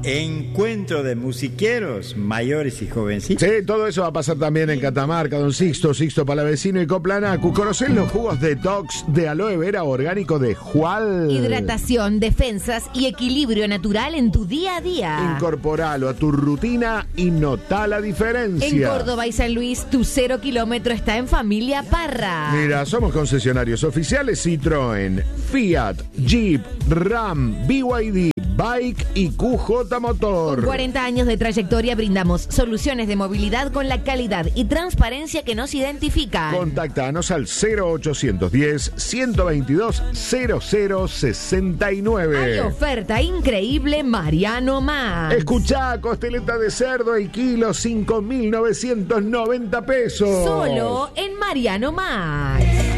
encuentro de musiqueros, mayores y jovencitos. Sí, todo eso va a pasar también en Catamarca, Don Sixto Palavecino y Coplanacu. ¿Conocés los jugos detox de aloe vera orgánico de Jual? Hidratación, defensas y equilibrio natural en tu día a día. Incorporalo a tu rutina y notá la diferencia. En Córdoba y San Luis, tu 0 kilómetro está en Familia Parra. Mira, somos concesionarios oficiales Citroën, Fiat, Jeep, Ram, BYD, Bike y QJ Motor. Con 40 años de trayectoria brindamos soluciones de movilidad con la calidad y transparencia que nos identifican. Contactanos al 0810-122-0069. Hay oferta increíble Mariano Más. Escuchá, costeleta de cerdo el kilo, 5.990 pesos. Solo en Mariano Más.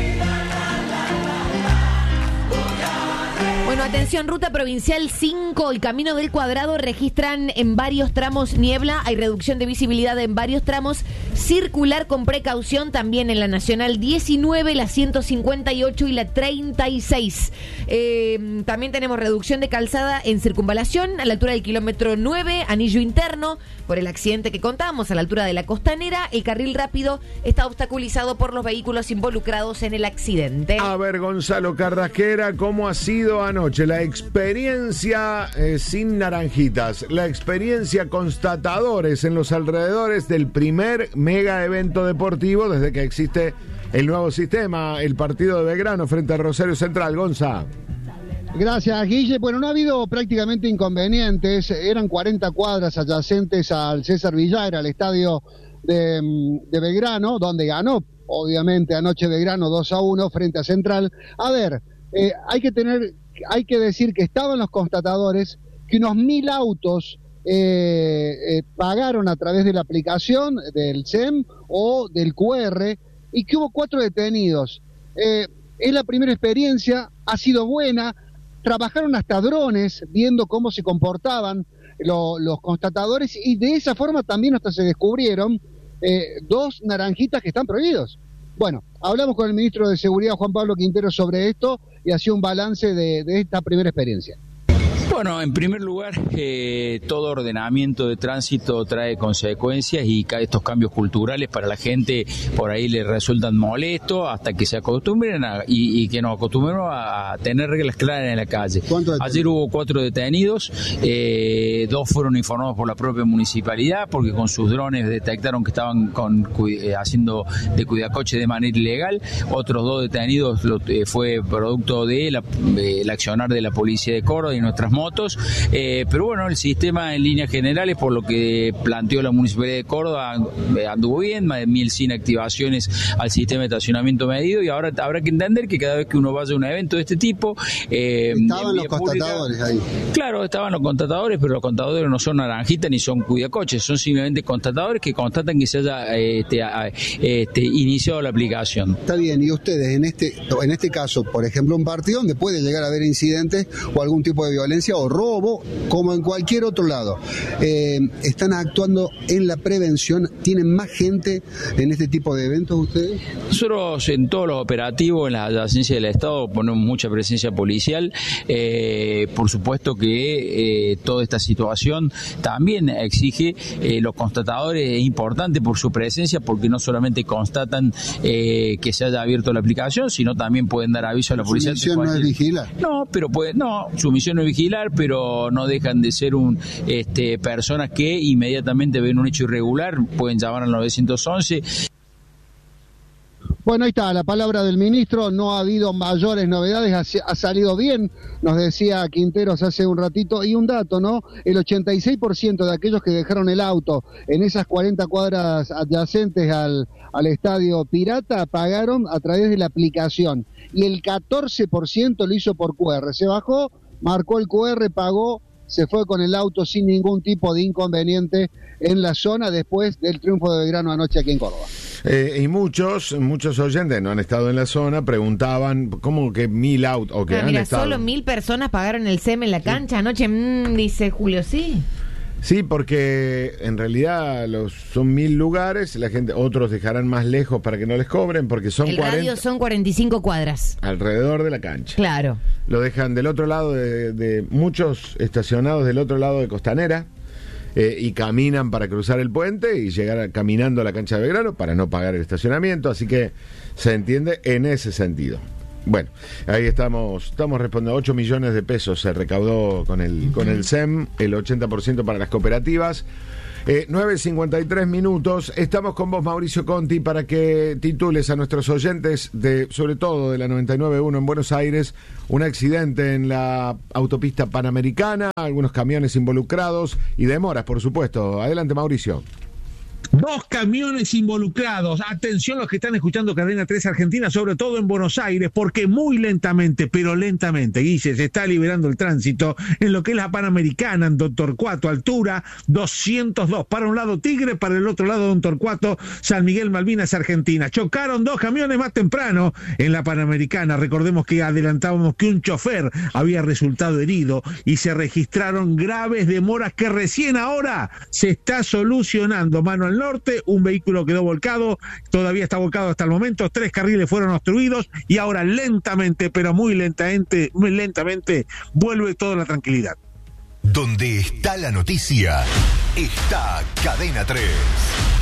Bueno, atención, ruta provincial 5, el Camino del Cuadrado, registran en varios tramos niebla, hay reducción de visibilidad en varios tramos, circular con precaución también en la Nacional 19, la 158 y la 36. También tenemos reducción de calzada en circunvalación, a la altura del kilómetro 9, anillo interno, por el accidente que contamos, a la altura de la Costanera, el carril rápido está obstaculizado por los vehículos involucrados en el accidente. A ver, Gonzalo Carrasquera, ¿cómo ha sido anoche la experiencia sin naranjitas? La experiencia constatadores en los alrededores del primer mega evento deportivo desde que existe el nuevo sistema, el partido de Belgrano frente a Rosario Central. Gonza. Gracias, Guille. Bueno, no ha habido prácticamente inconvenientes. Eran 40 cuadras adyacentes al César Villagra, al estadio de Belgrano, donde ganó, obviamente, anoche Belgrano 2-1 frente a Central. A ver, hay que decir que estaban los constatadores, que unos 1.000 autos pagaron a través de la aplicación del SEM o del QR y que hubo 4 detenidos. Es la primera experiencia, ha sido buena. Trabajaron hasta drones viendo cómo se comportaban los constatadores y de esa forma también hasta se descubrieron 2 naranjitas que están prohibidos. Bueno, hablamos con el ministro de Seguridad, Juan Pablo Quintero, sobre esto y hacía un balance de esta primera experiencia. Bueno, en primer lugar, todo ordenamiento de tránsito trae consecuencias y estos cambios culturales para la gente por ahí les resultan molestos hasta que se acostumbren y que nos acostumbremos a tener reglas claras en la calle. Ayer hubo 4 detenidos, 2 fueron informados por la propia municipalidad porque con sus drones detectaron que estaban haciendo de cuidacoche de manera ilegal. Otros 2 detenidos fue producto de el accionar de la policía de Córdoba y nuestras motos, pero bueno, el sistema en líneas generales, por lo que planteó la Municipalidad de Córdoba, anduvo bien, más de 1.100 activaciones al sistema de estacionamiento medido y ahora habrá que entender que cada vez que uno vaya a un evento de este tipo... estaban los constatadores ahí. Claro, estaban los constatadores, pero los constatadores no son naranjitas ni son cuidacoches, son simplemente constatadores que constatan que se haya iniciado la aplicación. Está bien, y ustedes en este caso, por ejemplo, un partido donde puede llegar a haber incidentes o algún tipo de violencia o robo, como en cualquier otro lado, ¿están actuando en la prevención? ¿Tienen más gente en este tipo de eventos ustedes? Nosotros en todos los operativos, en la adyacencia del Estado, ponemos mucha presencia policial. Por supuesto que toda esta situación también exige los constatadores, es importante por su presencia, porque no solamente constatan que se haya abierto la aplicación, sino también pueden dar aviso a la policía. ¿Su misión no es vigilar? Su misión no es vigilar, pero no dejan de ser personas que inmediatamente ven un hecho irregular, pueden llamar al 911. Bueno, ahí está la palabra del ministro, no ha habido mayores novedades, ha salido bien, nos decía Quinteros hace un ratito, y un dato, ¿no? El 86% de aquellos que dejaron el auto en esas 40 cuadras adyacentes al estadio Pirata pagaron a través de la aplicación, y el 14% lo hizo por QR, se bajó, marcó el QR, pagó, se fue con el auto sin ningún tipo de inconveniente en la zona después del triunfo de Belgrano anoche aquí en Córdoba. Y muchos oyentes no han estado en la zona, preguntaban cómo que 1.000 autos, o que han estado... Solo 1.000 personas pagaron el SEM en la cancha anoche, dice Julio, sí. Sí, porque en realidad son 1000 lugares, la gente, otros dejarán más lejos para que no les cobren, porque son el radio son 45 cuadras. Alrededor de la cancha. Claro. Lo dejan del otro lado de muchos estacionados del otro lado de Costanera. Y caminan para cruzar el puente y llegar caminando a la cancha de Belgrano para no pagar el estacionamiento, así que se entiende en ese sentido. Bueno, ahí estamos respondiendo. 8 millones de pesos se recaudó con el SEM, el 80% para las cooperativas. 9:53 minutos. Estamos con vos, Mauricio Conti, para que titules a nuestros oyentes, sobre todo de la 99.1 en Buenos Aires, un accidente en la autopista Panamericana, algunos camiones involucrados y demoras, por supuesto. Adelante, Mauricio. 2 camiones involucrados. Atención los que están escuchando Cadena 3 Argentina, sobre todo en Buenos Aires, porque muy lentamente, pero lentamente, Guille, se está liberando el tránsito en lo que es la Panamericana, en Don Torcuato, altura 202. Para un lado Tigre, para el otro lado Don Torcuato, San Miguel, Malvinas, Argentina. Chocaron 2 camiones más temprano en la Panamericana. Recordemos que adelantábamos que un chofer había resultado herido y se registraron graves demoras que recién ahora se está solucionando. Mano al norte, un vehículo quedó volcado, todavía está volcado hasta el momento, 3 carriles fueron obstruidos y ahora lentamente, pero muy lentamente, vuelve toda la tranquilidad. Donde está la noticia, está Cadena 3.